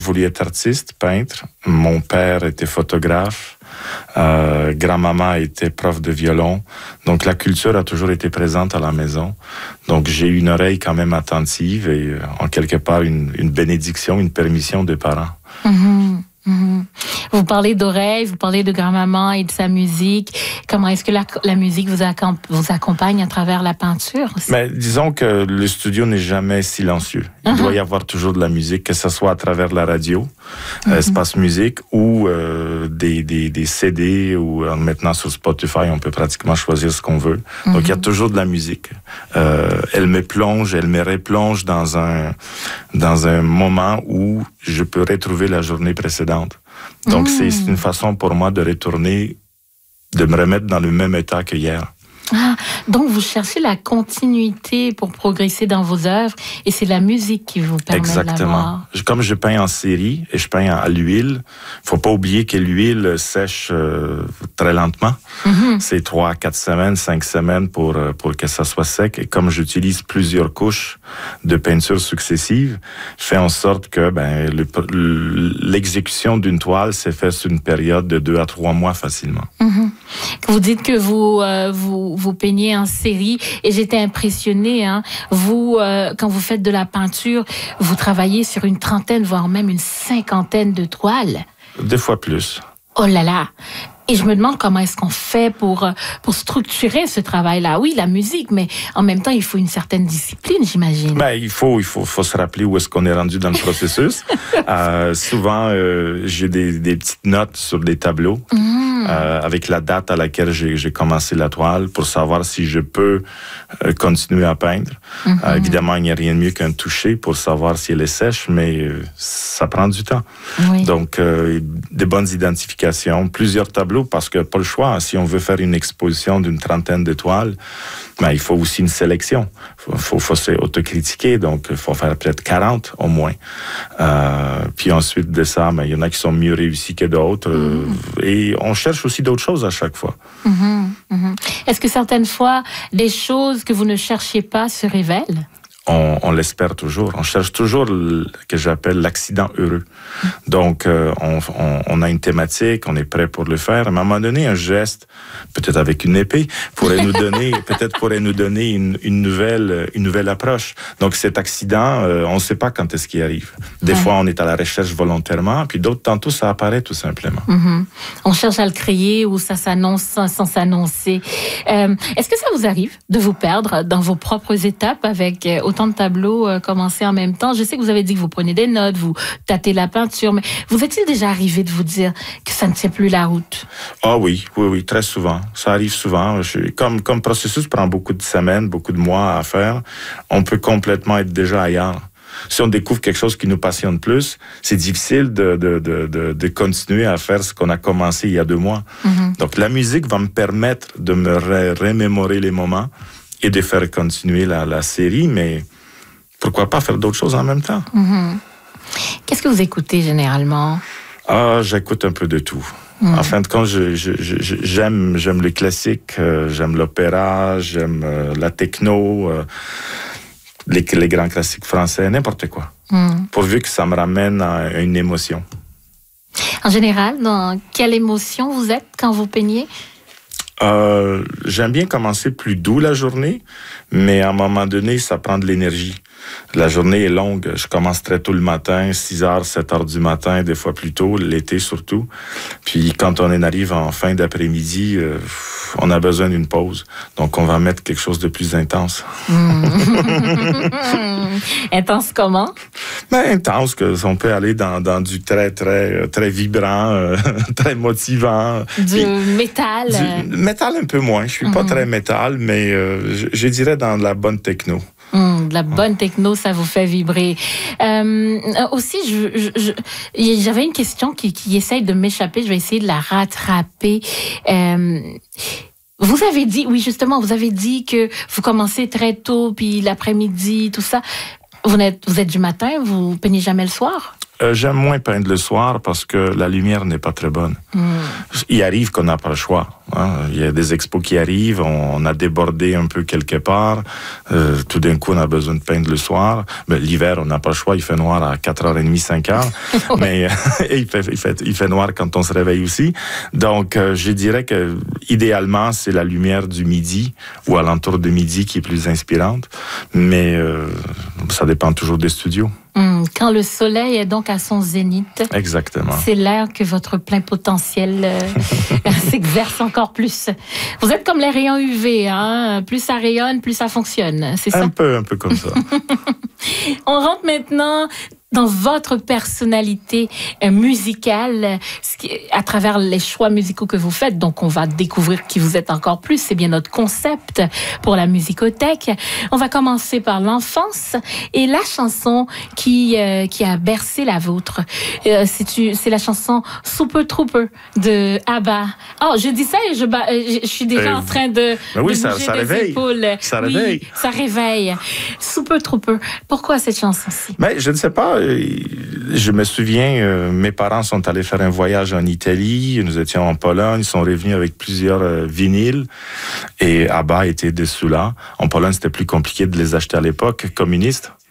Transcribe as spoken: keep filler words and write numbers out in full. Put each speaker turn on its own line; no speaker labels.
voulu être artiste, peintre. Mon père était photographe. Euh, grand-maman était prof de violon. Donc, la culture a toujours été présente à la maison. Donc, j'ai une oreille quand même attentive et, euh, en quelque part, une, une bénédiction, une permission des parents.
Mm-hmm. Mm-hmm. Vous parlez d'oreilles, vous parlez de grand-maman et de sa musique. Comment est-ce que la, la musique vous, accom- vous accompagne à travers la peinture aussi?
Mais disons que le studio n'est jamais silencieux. Il uh-huh. doit y avoir toujours de la musique, que ce soit à travers la radio, uh-huh. Espace Musique, ou euh, des, des, des C D, ou euh, maintenant sur Spotify, on peut pratiquement choisir ce qu'on veut. Uh-huh. Donc il y a toujours de la musique. Euh, elle me plonge, elle me replonge dans un, dans un moment où je peux retrouver la journée précédente. Donc, mmh. c'est une façon pour moi de retourner, de me remettre dans le même état qu'hier.
Ah, donc, vous cherchez la continuité pour progresser dans vos œuvres et c'est la musique qui vous permet
Exactement.
de l'avoir.
Comme je peins en série et je peins à l'huile, il ne faut pas oublier que l'huile sèche euh, très lentement. Mm-hmm. C'est trois, quatre semaines, cinq semaines pour, pour que ça soit sec. Et comme j'utilise plusieurs couches de peinture successives, je fais en sorte que ben, le, l'exécution d'une toile s'est faite sur une période de deux à trois mois facilement.
Mm-hmm. Vous dites que vous, euh, vous, vous peignez en série et j'étais impressionnée. Hein. Vous, euh, quand vous faites de la peinture, vous travaillez sur une trentaine, voire même une cinquantaine de toiles.
Des fois plus.
Oh là là! Et je me demande comment est-ce qu'on fait pour, pour structurer ce travail-là. Oui, la musique, mais en même temps, il faut une certaine discipline, j'imagine.
Ben, il faut, il faut, faut se rappeler où est-ce qu'on est rendu dans le processus. euh, souvent, euh, j'ai des, des petites notes sur des tableaux. Mmh. Euh, avec la date à laquelle j'ai, j'ai commencé la toile pour savoir si je peux euh, continuer à peindre. Mm-hmm. Euh, évidemment, il n'y a rien de mieux qu'un toucher pour savoir si elle est sèche, mais euh, ça prend du temps. Oui. Donc, euh, des bonnes identifications, plusieurs tableaux, parce que pas le choix. Si on veut faire une exposition d'une trentaine de toiles, ben, il faut aussi une sélection. Il faut, faut, faut s'autocritiquer, donc il faut faire peut-être quarante au moins. Euh, puis ensuite de ça, ben, il y en a qui sont mieux réussis que d'autres. Mm-hmm. Euh, et on cherche aussi d'autres choses à chaque fois.
Mmh, mmh. Est-ce que certaines fois, des choses que vous ne cherchiez pas se révèlent?
On, on l'espère toujours. On cherche toujours ce que j'appelle l'accident heureux. Donc, euh, on, on, on a une thématique, on est prêt pour le faire. À un moment donné, un geste, peut-être avec une épée, pourrait nous donner, peut-être pourrait nous donner une, une nouvelle, une nouvelle approche. Donc, cet accident, euh, on ne sait pas quand est-ce qu'il arrive. Des ouais. fois, on est à la recherche volontairement, puis d'autres, tantôt, ça apparaît tout simplement.
Mm-hmm. On cherche à le créer ou ça s'annonce sans, sans s'annoncer. Euh, est-ce que ça vous arrive de vous perdre dans vos propres étapes avec euh, autant de tableaux euh, commencés en même temps? Je sais que vous avez dit que vous prenez des notes, vous tâtez la peinture, mais vous est-il déjà arrivé de vous dire que ça ne tient plus la route?
Ah oui, oui, oui, très souvent. Ça arrive souvent. Je, comme, comme processus prend beaucoup de semaines, beaucoup de mois à faire, on peut complètement être déjà ailleurs. Si on découvre quelque chose qui nous passionne plus, c'est difficile de, de, de, de, de continuer à faire ce qu'on a commencé il y a deux mois. Mm-hmm. Donc, la musique va me permettre de me ré- remémorer les moments et de faire continuer la, la série, mais pourquoi pas faire d'autres choses en même temps?
Mm-hmm. Qu'est-ce que vous écoutez généralement?
Ah, j'écoute un peu de tout. Mm. En fin de compte, je, je, je, j'aime, j'aime le classique, euh, j'aime l'opéra, j'aime euh, la techno, euh, les, les grands classiques français, n'importe quoi. Mm. Pourvu que ça me ramène à une émotion.
En général, dans quelle émotion vous êtes quand vous peignez?
Euh, j'aime bien commencer plus doux la journée, mais à un moment donné, ça prend de l'énergie. La journée est longue. Je commence très tôt le matin, six heures, sept heures du matin, des fois plus tôt, l'été surtout. Puis quand on en arrive en fin d'après-midi, euh, on a besoin d'une pause. Donc on va mettre quelque chose de plus intense.
Mmh. Intense comment?
Ben, intense, que on peut aller dans, dans du très, très, très vibrant, euh, très motivant.
Du
Puis,
métal?
Du métal un peu moins. Je suis mmh. pas très métal, mais euh, je, je dirais dans de la bonne techno.
Mmh, de la bonne techno, ça vous fait vibrer. Euh, aussi, je, je, je, j'avais une question qui, qui essaye de m'échapper. Je vais essayer de la rattraper. Euh, vous avez dit, oui, justement, vous avez dit que vous commencez très tôt, puis l'après-midi, tout ça. Vous êtes, vous êtes du matin, vous peignez jamais le soir?
Euh, j'aime moins peindre le soir parce que la lumière n'est pas très bonne. Mm. Il arrive qu'on n'a pas le choix. Hein. Il y a des expos qui arrivent, on a débordé un peu quelque part. Euh, tout d'un coup, on a besoin de peindre le soir. Mais l'hiver, on n'a pas le choix. Il fait noir à quatre heures trente, cinq heures. Mais et il, fait, il, fait, il fait noir quand on se réveille aussi. Donc, euh, je dirais que idéalement, c'est la lumière du midi ou alentour de midi qui est plus inspirante. Mais euh, ça dépend toujours des studios.
Mmh, quand le soleil est donc à son zénith,
exactement,
c'est l'heure que votre plein potentiel euh, s'exerce encore plus. Vous êtes comme les rayons U V, hein? Plus ça rayonne, plus ça fonctionne, c'est ça?
Un peu, un peu comme ça.
On rentre maintenant dans votre personnalité euh, musicale, ce qui, à travers les choix musicaux que vous faites. Donc, on va découvrir qui vous êtes encore plus. C'est bien notre concept pour la Musicothèque. On va commencer par l'enfance et la chanson qui euh, qui a bercé la vôtre. Euh, c'est, c'est la chanson Super Trooper de ABBA. Oh, je dis ça et je, je, je suis déjà euh, en train de,
ben oui,
de
ça,
bouger
ça
des
réveille.
épaules.
Ça
oui,
réveille.
Ça réveille. Super Trooper. Pourquoi cette chanson-ci?
Mais je ne sais pas. Je me souviens, euh, mes parents sont allés faire un voyage en Italie. Nous étions en Pologne. Ils sont revenus avec plusieurs euh, vinyles. Et ABBA était dessus là. En Pologne, c'était plus compliqué de les acheter à l'époque, communiste.